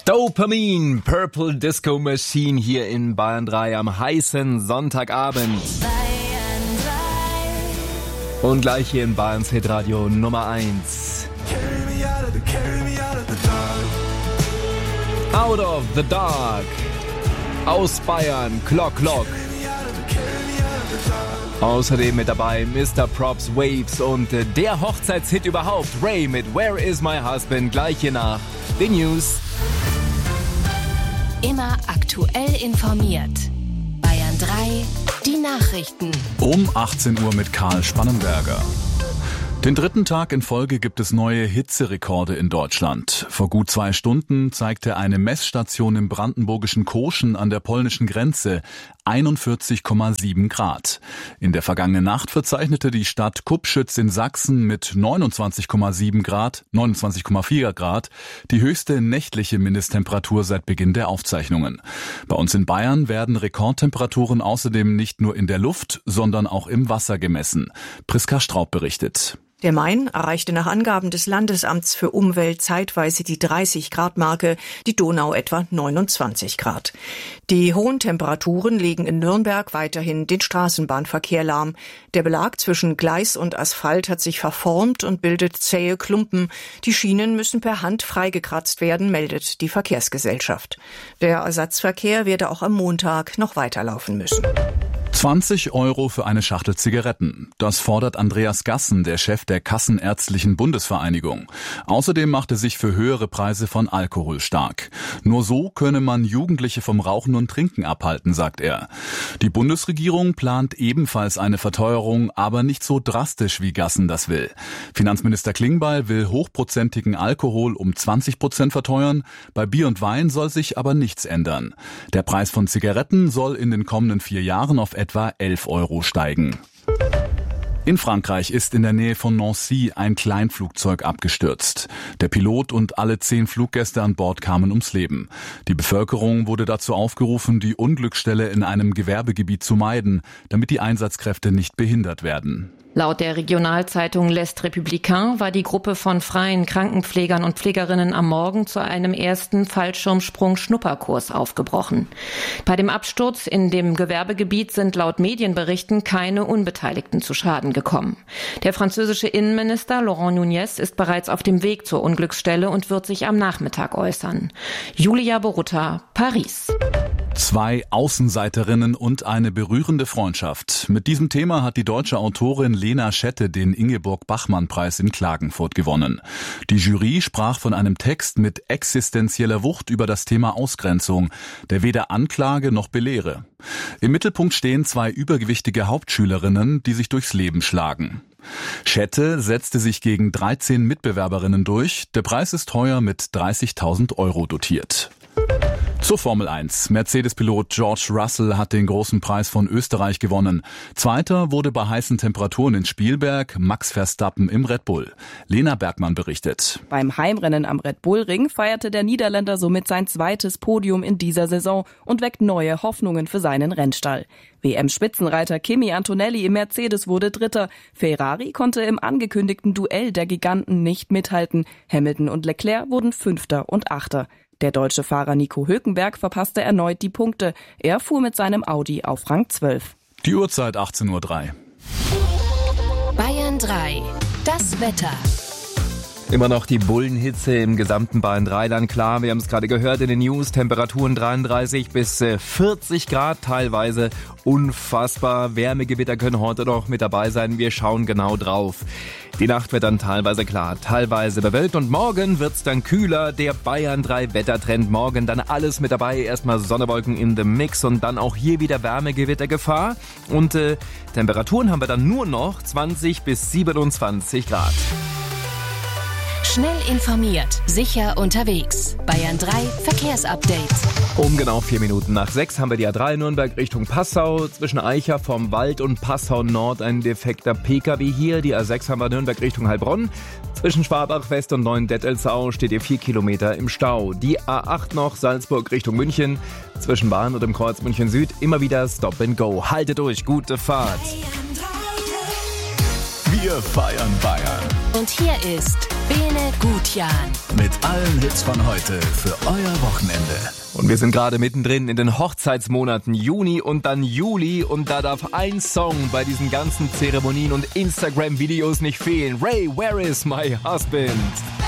Dopamin, Purple Disco Machine hier in Bayern 3 am heißen Sonntagabend. Und gleich hier in Bayerns Hitradio Nummer 1. Out of the Dark. Aus Bayern, Clock Clock. Außerdem mit dabei Mr. Props, Waves und der Hochzeitshit überhaupt, Ray mit Where is my husband, gleich hier nach den News. Immer aktuell informiert. Bayern 3, die Nachrichten. Um 18 Uhr mit Karl Spannenberger. Den dritten Tag in Folge gibt es neue Hitzerekorde in Deutschland. Vor gut 2 Stunden zeigte eine Messstation im brandenburgischen Koschen an der polnischen Grenze 41,7 Grad. In der vergangenen Nacht verzeichnete die Stadt Kupschütz in Sachsen mit 29,4 Grad die höchste nächtliche Mindesttemperatur seit Beginn der Aufzeichnungen. Bei uns in Bayern werden Rekordtemperaturen außerdem nicht nur in der Luft, sondern auch im Wasser gemessen. Priska Straub berichtet. Der Main erreichte nach Angaben des Landesamts für Umwelt zeitweise die 30-Grad-Marke, die Donau etwa 29 Grad. Die hohen Temperaturen legen in Nürnberg weiterhin den Straßenbahnverkehr lahm. Der Belag zwischen Gleis und Asphalt hat sich verformt und bildet zähe Klumpen. Die Schienen müssen per Hand freigekratzt werden, meldet die Verkehrsgesellschaft. Der Ersatzverkehr werde auch am Montag noch weiterlaufen müssen. 20 € für eine Schachtel Zigaretten. Das fordert Andreas Gassen, der Chef der Kassenärztlichen Bundesvereinigung. Außerdem macht er sich für höhere Preise von Alkohol stark. Nur so könne man Jugendliche vom Rauchen und Trinken abhalten, sagt er. Die Bundesregierung plant ebenfalls eine Verteuerung, aber nicht so drastisch, wie Gassen das will. Finanzminister Klingbeil will hochprozentigen Alkohol um 20% verteuern. Bei Bier und Wein soll sich aber nichts ändern. Der Preis von Zigaretten soll in den kommenden 4 Jahren auf etwa 11 € steigen. In Frankreich ist in der Nähe von Nancy ein Kleinflugzeug abgestürzt. Der Pilot und alle 10 Fluggäste an Bord kamen ums Leben. Die Bevölkerung wurde dazu aufgerufen, die Unglücksstelle in einem Gewerbegebiet zu meiden, damit die Einsatzkräfte nicht behindert werden. Laut der Regionalzeitung L'Est Républicain war die Gruppe von freien Krankenpflegern und Pflegerinnen am Morgen zu einem ersten Fallschirmsprung-Schnupperkurs aufgebrochen. Bei dem Absturz in dem Gewerbegebiet sind laut Medienberichten keine Unbeteiligten zu Schaden gekommen. Der französische Innenminister Laurent Nunez ist bereits auf dem Weg zur Unglücksstelle und wird sich am Nachmittag äußern. Julia Borutta, Paris. 2 Außenseiterinnen und eine berührende Freundschaft. Mit diesem Thema hat die deutsche Autorin Lena Schette den Ingeborg-Bachmann-Preis in Klagenfurt gewonnen. Die Jury sprach von einem Text mit existenzieller Wucht über das Thema Ausgrenzung, der weder Anklage noch belehre. Im Mittelpunkt stehen 2 übergewichtige Hauptschülerinnen, die sich durchs Leben schlagen. Schette setzte sich gegen 13 Mitbewerberinnen durch. Der Preis ist heuer mit 30.000 € dotiert. Zur Formel 1. Mercedes-Pilot George Russell hat den großen Preis von Österreich gewonnen. Zweiter wurde bei heißen Temperaturen in Spielberg Max Verstappen im Red Bull. Lena Bergmann berichtet. Beim Heimrennen am Red Bull Ring feierte der Niederländer somit sein zweites Podium in dieser Saison und weckt neue Hoffnungen für seinen Rennstall. WM-Spitzenreiter Kimi Antonelli im Mercedes wurde Dritter. Ferrari konnte im angekündigten Duell der Giganten nicht mithalten. Hamilton und Leclerc wurden Fünfter und Achter. Der deutsche Fahrer Nico Hülkenberg verpasste erneut die Punkte. Er fuhr mit seinem Audi auf Rang 12. Die Uhrzeit 18:03 Uhr. Bayern 3, das Wetter. Immer noch die Bullenhitze im gesamten Bayern 3-Land. Klar, wir haben es gerade gehört in den News. Temperaturen 33 bis 40 Grad teilweise. Unfassbar. Wärmegewitter können heute noch mit dabei sein. Wir schauen genau drauf. Die Nacht wird dann teilweise klar, teilweise bewölkt. Und morgen wird's dann kühler. Der Bayern 3 Wettertrend. Morgen dann alles mit dabei. Erstmal Sonnewolken in the Mix und dann auch hier wieder Wärmegewittergefahr. Und Temperaturen haben wir dann nur noch 20 bis 27 Grad. Schnell informiert, sicher unterwegs. Bayern 3 Verkehrsupdate. Um genau 4 Minuten nach 6 haben wir die A3 Nürnberg Richtung Passau. Zwischen Eicher vom Wald und Passau Nord ein defekter PKW hier. Die A6 haben wir Nürnberg Richtung Heilbronn. Zwischen Schwabach West und Neuendettelsau steht ihr 4 Kilometer im Stau. Die A8 noch Salzburg Richtung München. Zwischen Bahn und dem Kreuz München Süd immer wieder Stop and Go. Haltet durch, gute Fahrt. Wir feiern Bayern. Und hier ist Bene Gutjan. Mit allen Hits von heute für euer Wochenende. Und wir sind gerade mittendrin in den Hochzeitsmonaten Juni und dann Juli. Und da darf ein Song bei diesen ganzen Zeremonien und Instagram-Videos nicht fehlen. Ray, Where is my husband?